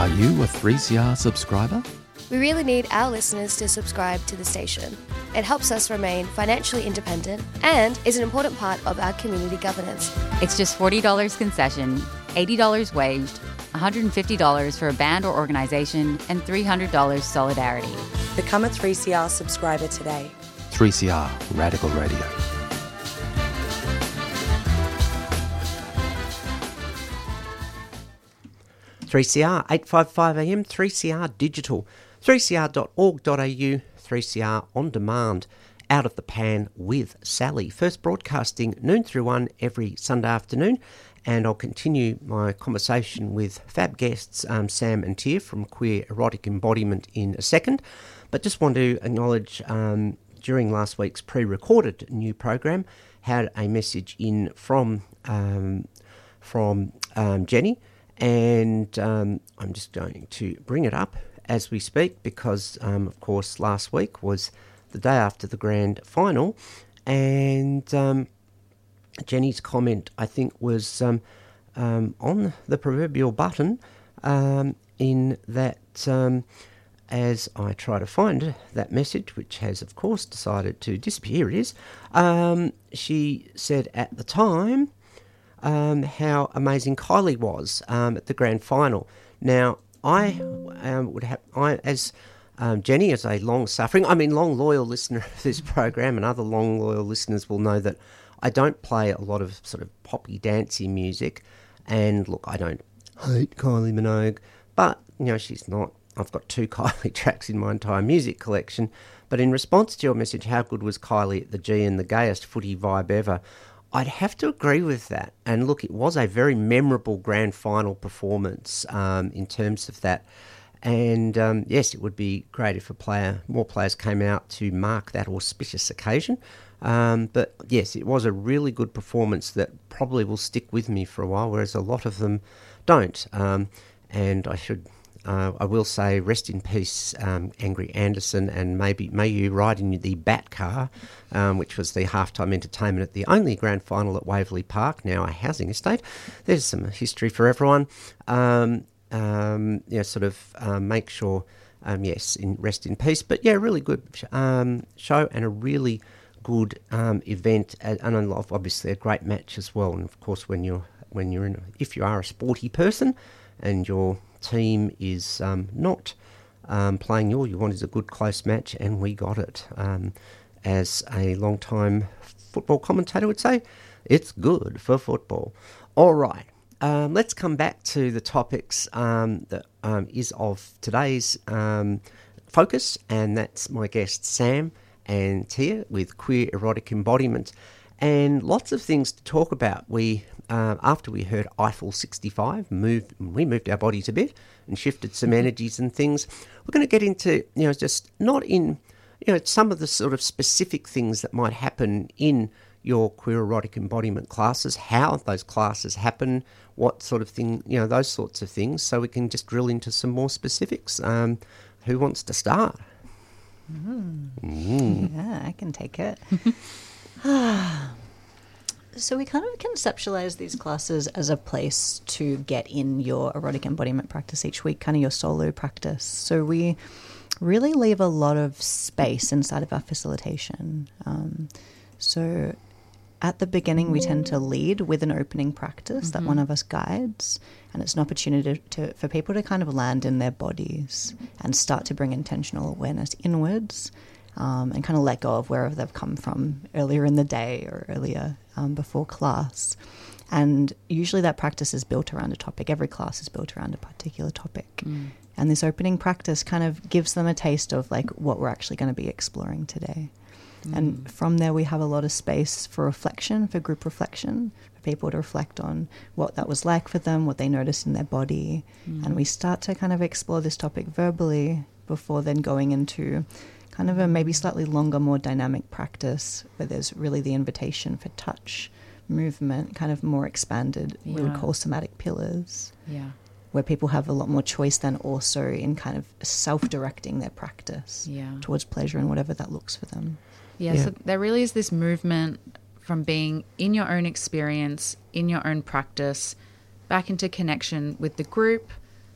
Are you a 3CR subscriber? We really need our listeners to subscribe to the station. It helps us remain financially independent and is an important part of our community governance. It's just $40 concession, $80 waged, $150 for a band or organisation, and $300 solidarity. Become a 3CR subscriber today. 3CR Radical Radio. "3CR 855 AM, 3CR Digital, 3cr.org.au, 3CR On Demand, Out of the Pan with Sally. First broadcasting noon through 1 every Sunday afternoon, and I'll continue my conversation with fab guests Sam and Tia from Queer Erotic Embodiment in a second. But just want to acknowledge during last week's pre-recorded new program, had a message in from Jenny. And I'm just going to bring it up as we speak because, of course, last week was the day after the grand final. And Jenny's comment, I think, was on the proverbial button in that as I try to find that message, which has, of course, decided to disappear, she said at the time, how amazing Kylie was at the grand final. Now, Jenny, as a long loyal listener of this program, and other long loyal listeners will know that I don't play a lot of sort of poppy, dancey music. And look, I don't hate Kylie Minogue, but she's not. I've got 2 Kylie tracks in my entire music collection. But in response to your message, how good was Kylie at the G and the gayest footy vibe ever? I'd have to agree with that. And look, it was a very memorable grand final performance in terms of that. And yes, it would be great if more players came out to mark that auspicious occasion. But yes, it was a really good performance that probably will stick with me for a while, whereas a lot of them don't. And I will say, rest in peace, Angry Anderson, and may you ride in the Bat Car, which was the halftime entertainment at the only grand final at Waverley Park, now a housing estate. There's some history for everyone. Make sure, rest in peace. But yeah, really good show and a really good event, and obviously a great match as well. And of course, if you are a sporty person and your team is not playing all you want is a good close match, and we got it. As a long-time football commentator would say, it's good for football. All right, let's come back to the topics that is of today's focus, and that's my guests Sam and Tia with Queer Erotic Embodiment, and lots of things to talk about. After we heard Eiffel 65, we moved our bodies a bit and shifted some energies and things. We're going to get into, just not in, some of the sort of specific things that might happen in your queer erotic embodiment classes, how those classes happen, what sort of thing, those sorts of things, so we can just drill into some more specifics. Who wants to start? Yeah, I can take it. So we kind of conceptualize these classes as a place to get in your erotic embodiment practice each week, kind of your solo practice. So we really leave a lot of space inside of our facilitation. So at the beginning, we tend to lead with an opening practice that one of us guides, and it's an opportunity for people to kind of land in their bodies and start to bring intentional awareness inwards. And kind of let go of wherever they've come from earlier in the day or earlier before class. And usually that practice is built around a topic. Every class is built around a particular topic. And this opening practice kind of gives them a taste of like what we're actually going to be exploring today. And from there we have a lot of space for reflection, for group reflection, for people to reflect on what that was like for them, what they noticed in their body. And we start to kind of explore this topic verbally before then going into kind of a maybe slightly longer, more dynamic practice where there's really the invitation for touch, movement, kind of more expanded, we would call somatic pillars, where people have a lot more choice then also in kind of self-directing their practice towards pleasure and whatever that looks for them. So there really is this movement from being in your own experience, in your own practice, back into connection with the group,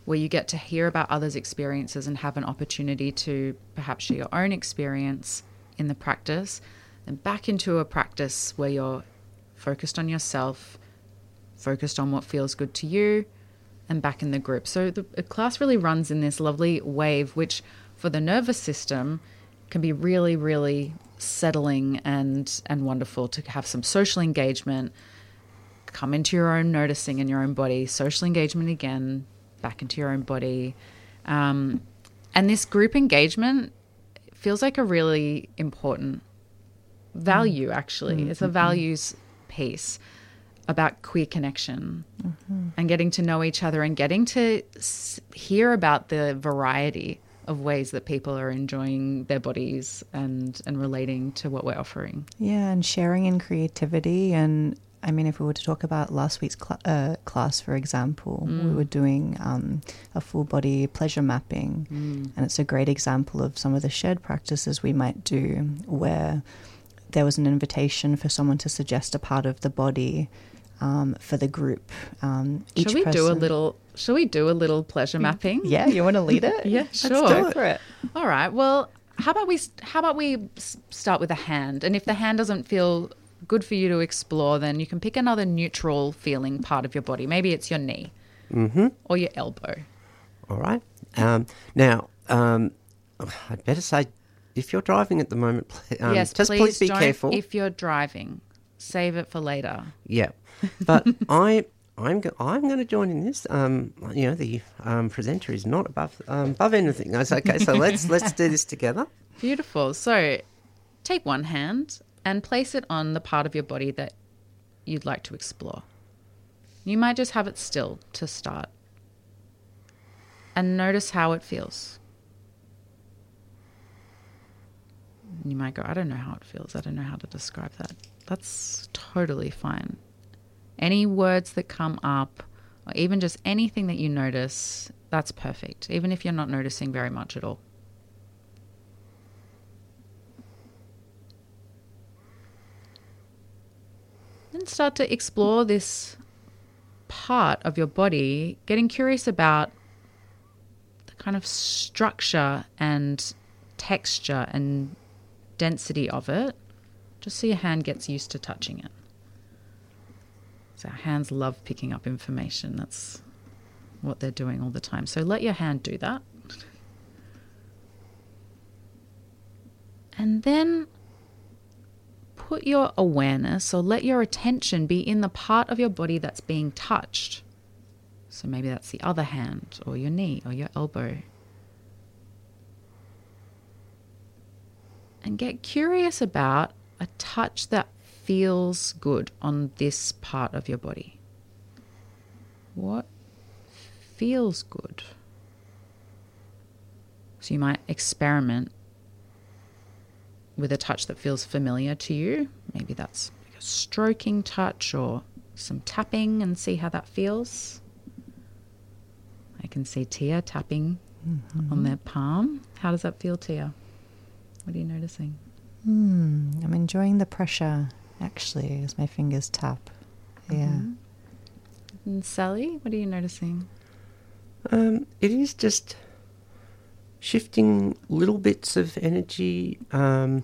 where you get to hear about others' experiences and have an opportunity to perhaps share your own experience in the practice, then back into a practice where you're focused on yourself, focused on what feels good to you, and back in the group. So the class really runs in this lovely wave, which for the nervous system can be really, really settling and wonderful to have some social engagement, come into your own noticing in your own body, social engagement again, back into your own body. And this group engagement feels like a really important value, actually. It's a values piece about queer connection and getting to know each other and getting to hear about the variety of ways that people are enjoying their bodies and relating to what we're offering. Yeah, and sharing in creativity. And I mean, if we were to talk about last week's class, for example, we were doing a full body pleasure mapping. And it's a great example of some of the shared practices we might do where there was an invitation for someone to suggest a part of the body for the group. Shall we do a little pleasure mapping? Yeah, you want to lead it? Yeah, sure. Let's go for it. All right. Well, how about we start with a hand? And if the hand doesn't feel good for you to explore, then you can pick another neutral feeling part of your body. Maybe it's your knee or your elbow. All right. Now, I'd better say, if you're driving at the moment, Yes, just please be don't, careful. If you're driving, save it for later. Yeah, but I'm going to join in this. The presenter is not above anything. That's okay. So let's do this together. Beautiful. So take one hand and place it on the part of your body that you'd like to explore. You might just have it still to start. And notice how it feels. You might go, I don't know how it feels. I don't know how to describe that. That's totally fine. Any words that come up, or even just anything that you notice, that's perfect, even if you're not noticing very much at all. Then start to explore this part of your body, getting curious about the kind of structure and texture and density of it, just so your hand gets used to touching it. So our hands love picking up information. That's what they're doing all the time. So let your hand do that. And then put your awareness, or let your attention be in the part of your body that's being touched. So maybe that's the other hand, or your knee, or your elbow. And get curious about a touch that feels good on this part of your body. What feels good? So you might experiment with a touch that feels familiar to you. Maybe that's like a stroking touch or some tapping, and see how that feels. I can see Tia tapping on their palm. How does that feel, Tia? What are you noticing? I'm enjoying the pressure, actually, as my fingers tap. Yeah. And Sally, what are you noticing? It is just shifting little bits of energy. We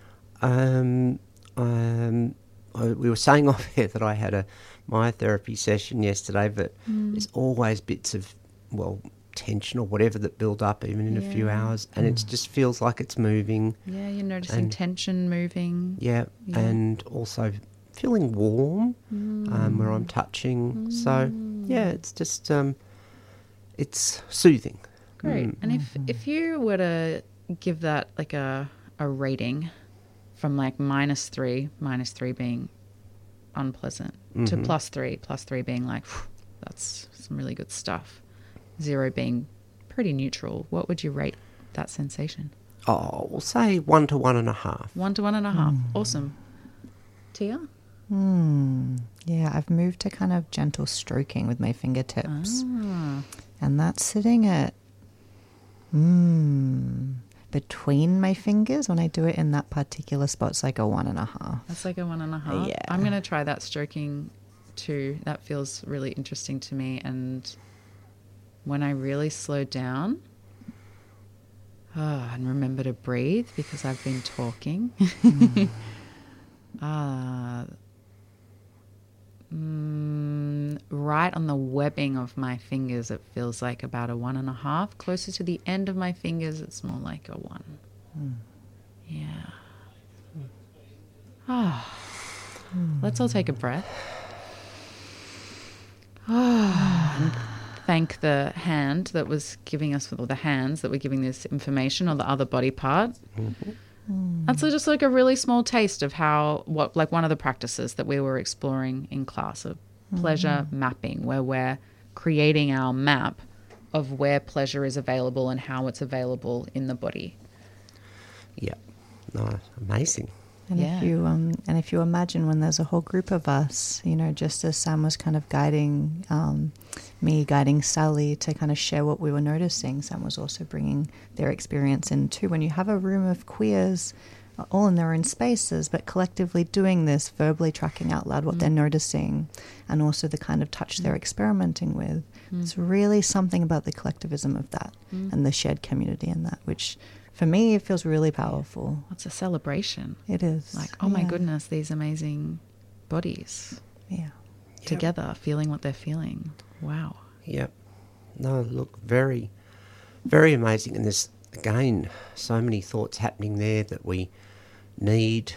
were saying off here that I had a myotherapy session yesterday, but there's always bits of, tension or whatever that build up even in a few hours, and it just feels like it's moving. Yeah, you're noticing tension moving. Yeah, and also feeling warm where I'm touching. So, yeah, it's just, it's soothing. Great. And if you were to give that like a rating from like -3 being unpleasant, to +3 being like, that's some really good stuff, 0 being pretty neutral, what would you rate that sensation? Oh, we'll say 1 to 1.5. 1 to 1.5. Awesome. Tia? Yeah, I've moved to kind of gentle stroking with my fingertips. And that's sitting at between my fingers. When I do it in that particular spot, it's like a 1.5. That's like a 1.5. Yeah. I'm going to try that stroking too. That feels really interesting to me, and when I really slowed down and remember to breathe because I've been talking. Right on the webbing of my fingers, it feels like about a 1.5. Closer to the end of my fingers, it's more like a 1. Yeah. Let's all take a breath. And thank the hand that was giving us, or the hands that were giving this information, or the other body part. That's just like a really small taste of like one of the practices that we were exploring in class of pleasure mapping, where we're creating our map of where pleasure is available and how it's available in the body. Yeah. No, amazing. And if you imagine when there's a whole group of us, just as Sam was kind of guiding guiding Sally to kind of share what we were noticing, Sam was also bringing their experience in too. When you have a room of queers all in their own spaces, but collectively doing this, verbally tracking out loud what they're noticing, and also the kind of touch they're experimenting with, it's really something about the collectivism of that and the shared community in that, which for me, it feels really powerful. It's a celebration. It is. Like, oh my goodness, these amazing bodies. Yeah. Together, feeling what they're feeling. Wow. Yep. No, look, very, very amazing. And there's, again, so many thoughts happening there that we need.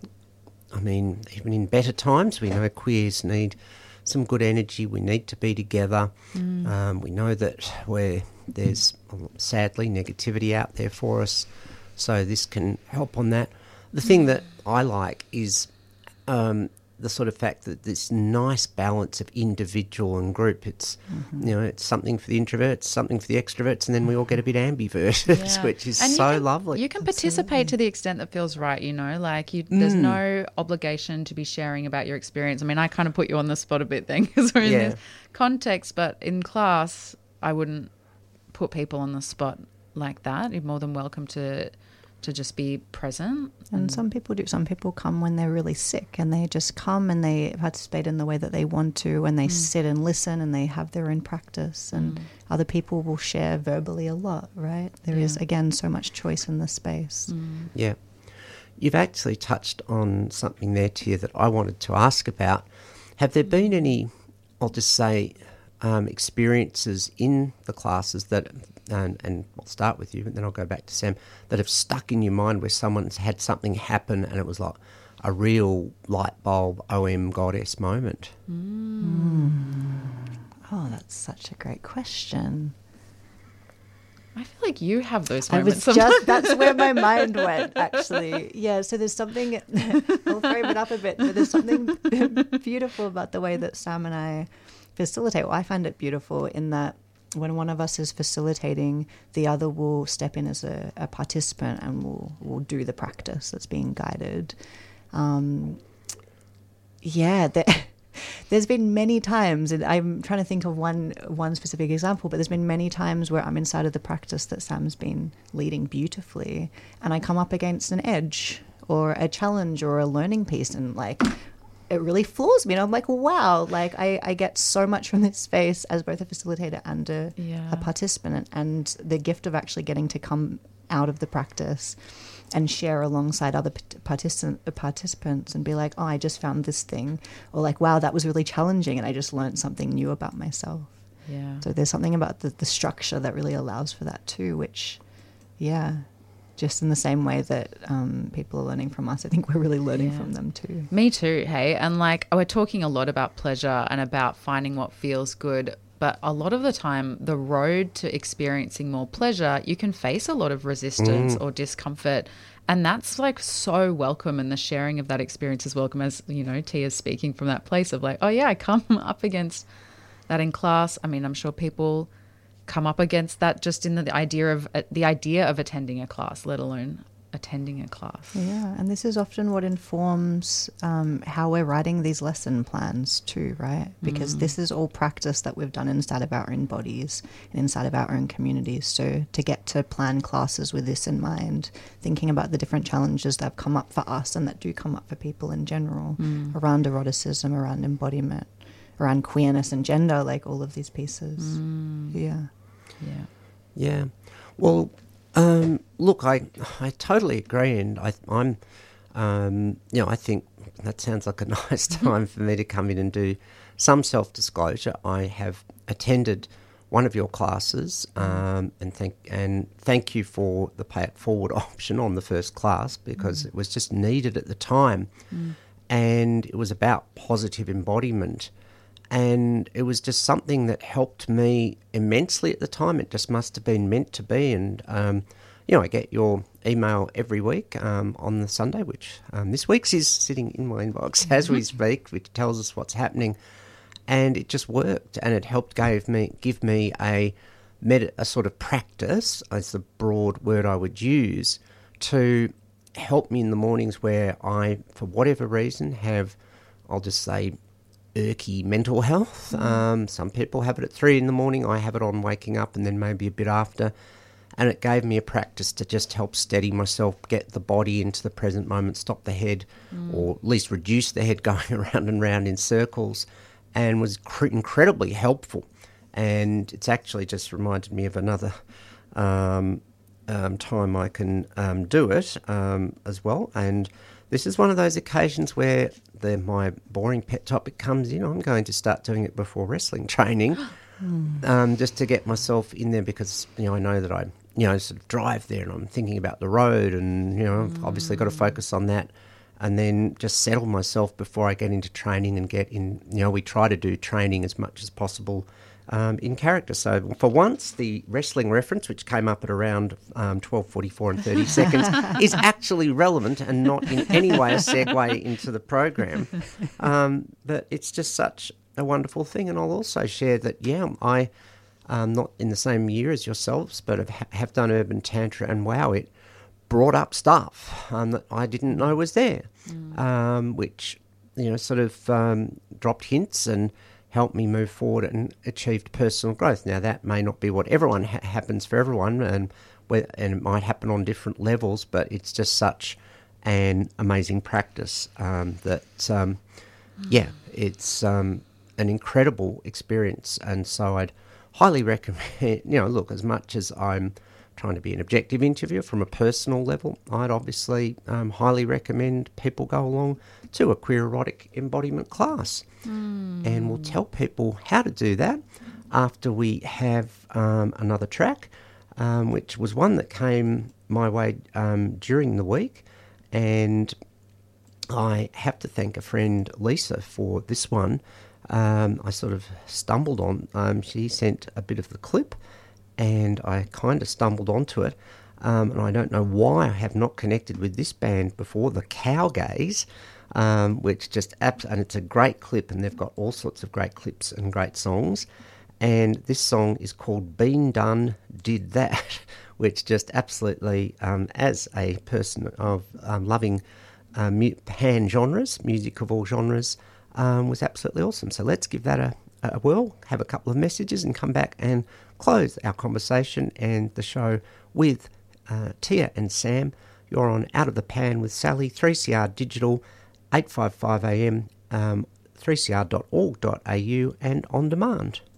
I mean, even in better times, we know queers need some good energy. We need to be together. We know that there's sadly negativity out there for us, so this can help on that. The thing that I like is the sort of fact that this nice balance of individual and group. It's it's something for the introverts, something for the extroverts, and then we all get a bit ambivert, which is so lovely. You can participate to the extent that feels right, like there's no obligation to be sharing about your experience. I mean, I kind of put you on the spot a bit then because we're in this context, but in class I wouldn't put people on the spot like that. You're more than welcome to just be present. And some people do. Some people come when they're really sick and they just come and they participate in the way that they want to, and they sit and listen and they have their own practice. And other people will share verbally a lot, right? There is, again, so much choice in the space. Yeah. You've actually touched on something there, Tia, that I wanted to ask about. Have there been any, I'll just say, experiences in the classes that, and I'll start with you, and then I'll go back to Sam, that have stuck in your mind where someone's had something happen and it was like a real light bulb OM goddess moment? Oh, that's such a great question. I feel like you have those moments. That's where my mind went, actually. Yeah, so there's something, I'll frame it up a bit, but there's something beautiful about the way that Sam and I facilitate. Well, I find it beautiful in that when one of us is facilitating, the other will step in as a participant and will do the practice that's being guided. There's been many times, and I'm trying to think of one specific example, but there's been many times where I'm inside of the practice that Sam's been leading beautifully, and I come up against an edge or a challenge or a learning piece, and it really floors me. And I'm like, wow, I get so much from this space as both a facilitator and a participant, and the gift of actually getting to come out of the practice and share alongside other participants and be like, oh, I just found this thing, or like, wow, that was really challenging and I just learned something new about myself. Yeah. So there's something about the structure that really allows for that too, which, just in the same way that people are learning from us, I think we're really learning from them too. Me too, hey? And we're talking a lot about pleasure and about finding what feels good, but a lot of the time, the road to experiencing more pleasure, you can face a lot of resistance or discomfort. And that's so welcome. And the sharing of that experience is welcome, as, Tia's speaking from that place of I come up against that in class. I mean, I'm sure people come up against that just in the idea of attending a class, let alone attending a class. Yeah, and this is often what informs how we're writing these lesson plans too, right? Because this is all practice that we've done inside of our own bodies and inside of our own communities. So to get to plan classes with this in mind, thinking about the different challenges that have come up for us and that do come up for people in general around eroticism, around embodiment, around queerness and gender, all of these pieces. Yeah. Yeah. Well, look, I totally agree, and I'm, I think that sounds like a nice time for me to come in and do some self-disclosure. I have attended one of your classes, and thank you for the pay it forward option on the first class, because it was just needed at the time, and it was about positive embodiment. And it was just something that helped me immensely at the time. It just must have been meant to be. And, I get your email every week on the Sunday, which this week's is sitting in my inbox as we speak, which tells us what's happening. And it just worked. And it helped give me a sort of practice, as the broad word I would use, to help me in the mornings where I, for whatever reason, have, I'll just say, irky mental health. Some people have it at 3 a.m. I have it on waking up and then maybe a bit after. And it gave me a practice to just help steady myself, get the body into the present moment, stop the head, or at least reduce the head going around and round in circles, and was incredibly helpful. And it's actually just reminded me of another time I can do it as well. And this is one of those occasions where my boring pet topic comes in. I'm going to start doing it before wrestling training, just to get myself in there, because I know that I sort of drive there and I'm thinking about the road, and I've obviously got to focus on that, and then just settle myself before I get into training and get in. We try to do training as much as possible in character. So for once, the wrestling reference, which came up at around 12:44 and 30 seconds, is actually relevant and not in any way a segue into the program. But it's just such a wonderful thing. And I'll also share that, I not in the same year as yourselves, but have done Urban Tantra, and wow, it brought up stuff that I didn't know was there, which sort of dropped hints and helped me move forward and achieved personal growth. Now, that may not be what everyone happens for everyone, and it might happen on different levels, but it's just such an amazing practice it's an incredible experience. And so I'd highly recommend, look, as much as I'm trying to be an objective interviewer from a personal level, I'd obviously highly recommend people go along to a queer erotic embodiment class. And we'll tell people how to do that after we have another track, which was one that came my way during the week. And I have to thank a friend, Lisa, for this one. I sort of stumbled on. She sent a bit of the clip, and I kind of stumbled onto it. And I don't know why I have not connected with this band before, the Cowgaze, which just and it's a great clip, and they've got all sorts of great clips and great songs. And this song is called Been Done, Did That, which just absolutely, as a person of loving pan genres, music of all genres, was absolutely awesome. So let's give that a whirl, have a couple of messages, and come back and close our conversation and the show with Tia and Sam. You're on Out of the Pan with Sally, 3CR Digital, 8:55 a.m, 3cr.org.au, and on demand.